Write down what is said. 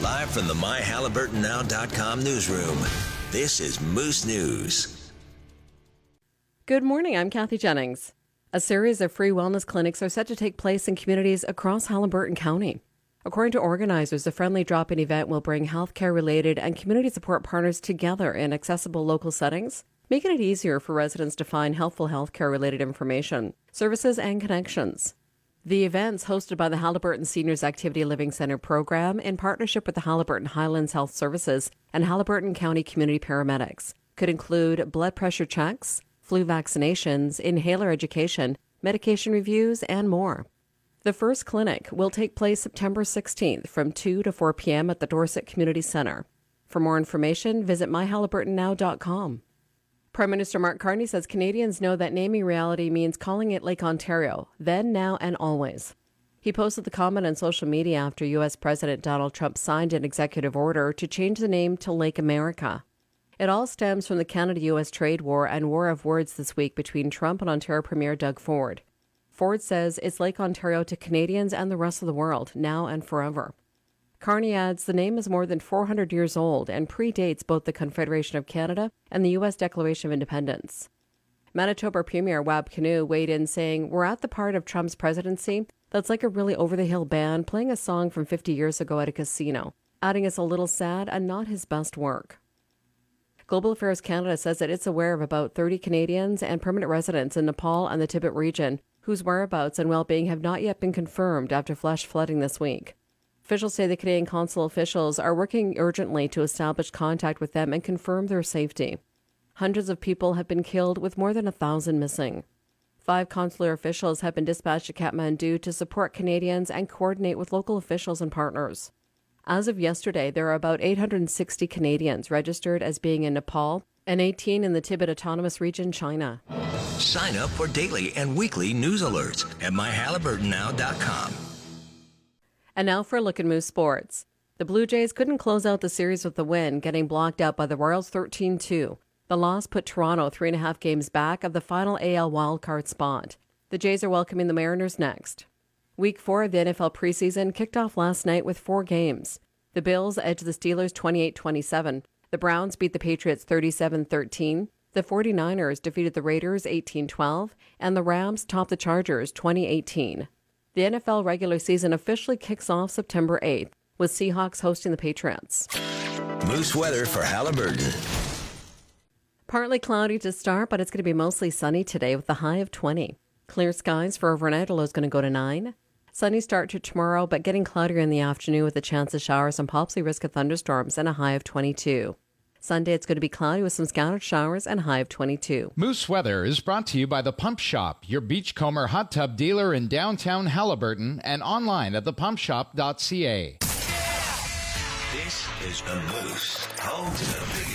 Live from the MyHalliburtonNow.com newsroom, this is Moose News. Good morning, I'm Kathy Jennings. A series of free wellness clinics are set to take place in communities across Haliburton County. According to organizers, the Friendly Drop-In event will bring healthcare-related and community support partners together in accessible local settings, making it easier for residents to find helpful healthcare-related information, services, and connections. The events, hosted by the Haliburton Seniors Activity Living Center program in partnership with the Haliburton Highlands Health Services and Haliburton County Community Paramedics, could include blood pressure checks, flu vaccinations, inhaler education, medication reviews, and more. The first clinic will take place September 16th from 2 to 4 p.m. at the Dorset Community Center. For more information, visit myhaliburtonnow.com. Prime Minister Mark Carney says Canadians know that naming reality means calling it Lake Ontario, then, now, and always. He posted the comment on social media after U.S. President Donald Trump signed an executive order to change the name to Lake America. It all stems from the Canada-U.S. trade war and war of words this week between Trump and Ontario Premier Doug Ford. Ford says it's Lake Ontario to Canadians and the rest of the world, now and forever. Carney adds the name is more than 400 years old and predates both the Confederation of Canada and the U.S. Declaration of Independence. Manitoba Premier Wab Kinew weighed in saying, "We're at the part of Trump's presidency that's like a really over-the-hill band playing a song from 50 years ago at a casino, adding it's a little sad and not his best work." Global Affairs Canada says that it's aware of about 30 Canadians and permanent residents in Nepal and the Tibet region whose whereabouts and well-being have not yet been confirmed after flash flooding this week. Officials say the Canadian consul officials are working urgently to establish contact with them and confirm their safety. Hundreds of people have been killed with more than 1,000 missing. 5 consular officials have been dispatched to Kathmandu to support Canadians and coordinate with local officials and partners. As of yesterday, there are about 860 Canadians registered as being in Nepal and 18 in the Tibet Autonomous Region, China. Sign up for daily and weekly news alerts at MyHalliburtonNow.com. And now for a look at Moose Sports. The Blue Jays couldn't close out the series with a win, getting blocked out by the Royals 13-2. The loss put Toronto 3.5 games back of the final AL wildcard spot. The Jays are welcoming the Mariners next. Week 4 of the NFL preseason kicked off last night with 4 games. The Bills edged the Steelers 28-27. The Browns beat the Patriots 37-13. The 49ers defeated the Raiders 18-12. And the Rams topped the Chargers 20-18. The NFL regular season officially kicks off September 8th, with Seahawks hosting the Patriots. Moose weather for Haliburton. Partly cloudy to start, but it's going to be mostly sunny today with a high of 20. Clear skies for overnight, a low is going to go to 9. Sunny start to tomorrow, but getting cloudier in the afternoon with a chance of showers and possibly risk of thunderstorms and a high of 22. Sunday, it's going to be cloudy with some scattered showers and a high of 22. Moose Weather is brought to you by The Pump Shop, your Beachcomber hot tub dealer in downtown Haliburton and online at thepumpshop.ca. This is the Moose, home to the biggest